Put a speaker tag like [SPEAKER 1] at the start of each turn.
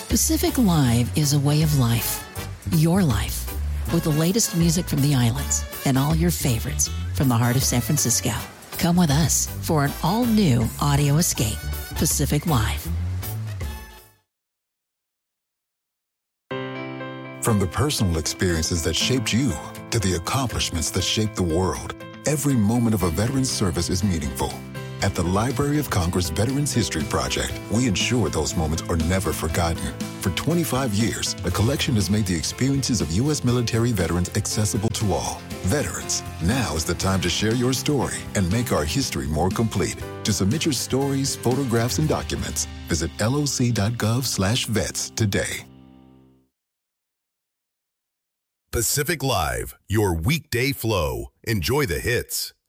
[SPEAKER 1] Pacific Live is a way of life, your life, with the latest music from the islands and all your favorites from the heart of San Francisco. Come with us for an all-new audio escape, Pacific Live.
[SPEAKER 2] From the personal experiences that shaped you to the accomplishments that shaped the world, every moment of a veteran's service is meaningful. At the Library of Congress Veterans History Project, we ensure those moments are never forgotten. For 25 years, the collection has made the experiences of U.S. military veterans accessible to all. Veterans, now is the time to share your story and make our history more complete. To submit your stories, photographs, and documents, visit loc.gov/vets today.
[SPEAKER 3] Pacific Live, your weekday flow. Enjoy the hits.